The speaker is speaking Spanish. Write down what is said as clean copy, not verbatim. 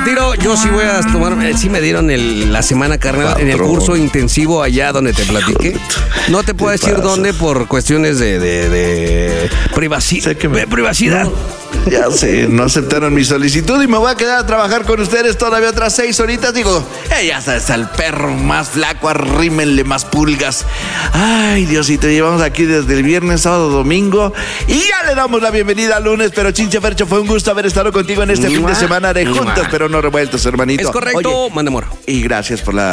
retiro, yo sí voy a tomar. Sí me dieron la semana carnal en el curso intensivo allá donde te platiqué. No te puedo decir dónde por cuestiones de privacidad. Ya sé, no aceptaron mi solicitud y me voy a quedar a trabajar con ustedes todavía otras 6 horitas. Digo, ya sabes, al perro más flaco, arrímenle más pulgas. Ay, Diosito, llevamos aquí desde el viernes, sábado, domingo y ya le damos la bienvenida al lunes. Pero Chinche Fercho, fue un gusto haber estado contigo en este fin de semana de juntas, pero no revueltos, hermanito. Es correcto, mande amor. Y gracias por la